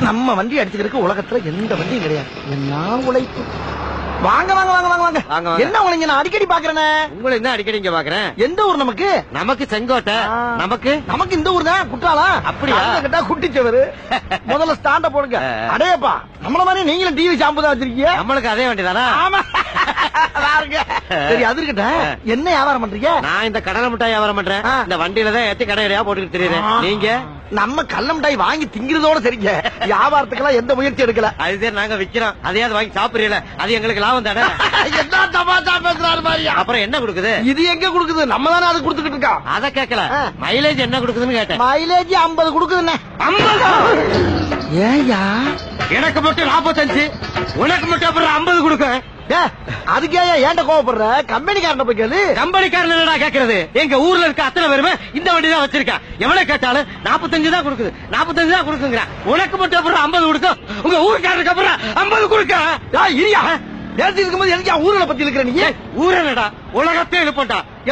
நம்ம வண்டி அடிச்சுக்கிறதுக்கு உலகத்துல எந்த வண்டியும் கிடையாது. என்ன உழைப்பு. வாங்க வாங்க வாங்க வாங்க வாங்க. என்ன உங்களை நான் அடிக்கடி பாக்குறேனே. உங்களை என்ன அடிக்கடி இங்க பாக்குறேன். எந்த ஊர் நமக்கு? நமக்கு செங்கோட்டை. நமக்கு இந்த ஊர் தான். குற்றாலா? அப்படியா? கேட்டா குட்டிச்சவரு. முதல்ல ஸ்டாண்ட போடுங்க. அடேப்பா, நம்மள மாதிரி நீங்களும் டிவி ஷாம்பு தான் வச்சிருக்கீங்க. நம்மளுக்கு அதே வண்டிதானா? ஆமா. சரி, அது இருக்கட்டும். என்ன வியாபாரம் பண்றீங்க? நான் இந்த கடலை மிட்டாய் வியாபாரம் பண்றேன். இந்த வண்டியில தான் ஏத்தி கடையா போட்டுக்கிட்டு தெரியுறேன். நீங்க? நம்ம கள்ள மிட்டாய் வாங்கி திங்கிறதோட சரிங்க. வியாபாரத்துக்கெல்லாம் எந்த முயற்சி எடுக்கல. அதுதே நாங்க விக்கிறோம். அதையாவது வாங்கி சாப்பிடுறீல, அது எங்களுக்கு லாபம் தானே. என்ன தமாஷா பேசுறாரு மாதிரியா? அப்புறம் என்ன கொடுக்குது? இது எங்க கொடுக்குது? நம்ம தானே அது கொடுத்துக்கிட்டு இருக்கோம். அத கேட்கல. மைலேஜ் என்ன கொடுக்குதுன்னு கேட்டேன். மைலேஜ் 50 கொடுக்குதுன்னு. 50? ஏயா எனக்கு மட்டும் 45, உனக்கு மட்டும் அப்புறம் 50 கொடுக்க. அதுக்கே ஏன்ட கோவப்படுற? கம்பெனிக்காரன் போய் கேளு. கம்பெனிக்காரன் என்னடா கேக்குறது? எங்க ஊர்ல இருக்க அத்தனை பேருமே இந்த வண்டி தான் வச்சிருக்கேன். எவ்வளவு கேட்டாலும் 45 தான் கொடுக்குது, 45 தான் கொடுக்குங்க. உனக்கு மட்டும் அப்புறம் 50 கொடுக்கும். உங்க ஊருக்காரருக்கு அப்புறம் 50 கொடுக்க. இரியா, நேரத்துக்கு இருக்கும்போது எனக்கு ஊர்ல பத்தி இருக்கிற நீ ஊரனடா உலகத்தை எழுப்பட்டா.